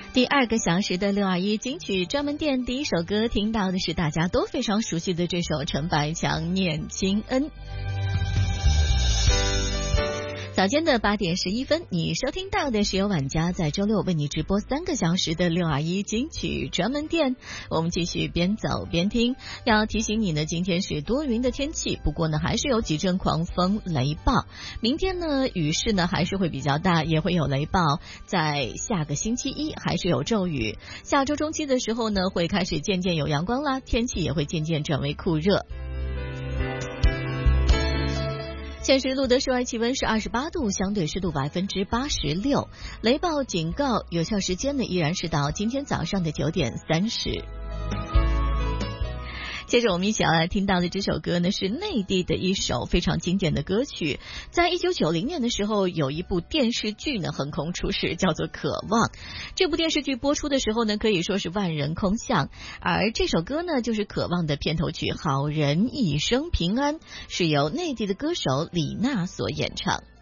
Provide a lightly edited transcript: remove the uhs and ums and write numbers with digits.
第2个小时的621金曲专门店，第一首歌听到的是大家都非常熟悉的这首陈百强《念亲恩》。早间的8点11分，你收听到的是由晚家在周六为你直播3个小时的621金曲专门店。我们继续边走边听，要提醒你呢，今天是多云的天气，不过呢还是有几阵狂风雷暴。明天呢雨势呢还是会比较大，也会有雷暴。在下个星期一还是有骤雨，下周中期的时候呢会开始渐渐有阳光啦，天气也会渐渐转为酷热。现时录的室外气温是28度，相对湿度86%，雷暴警告有效时间呢依然是到今天早上的9点30。接着我们一起要来听到的这首歌呢，是内地的一首非常经典的歌曲。在1990年的时候，有一部电视剧呢横空出世，叫做《渴望》。这部电视剧播出的时候呢，可以说是万人空巷。而这首歌呢，就是《渴望》的片头曲《好人一生平安》，是由内地的歌手李娜所演唱。